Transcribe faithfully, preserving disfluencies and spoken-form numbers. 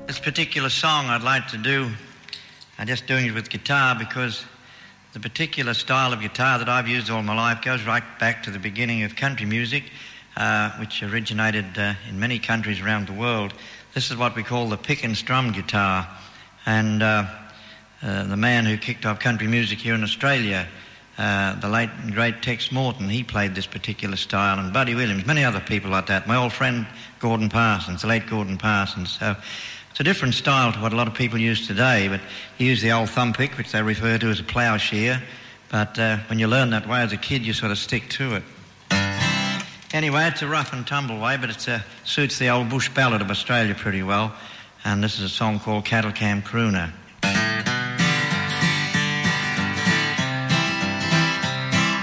This particular song I'd like to do, I'm just doing it with guitar because the particular style of guitar that I've used all my life goes right back to the beginning of country music, uh, which originated uh, in many countries around the world. This is what we call the pick and strum guitar. And uh, uh, the man who kicked off country music here in Australia, uh, the late and great Tex Morton, he played this particular style, and Buddy Williams, many other people like that. My old friend Gordon Parsons, the late Gordon Parsons. So it's a different style to what a lot of people use today, but you use the old thumb pick, which they refer to as a ploughshare. But uh, when you learn that way as a kid, you sort of stick to it. Anyway, it's a rough and tumble way, but it uh, suits the old bush ballad of Australia pretty well. And this is a song called Cattle Camp Crooner.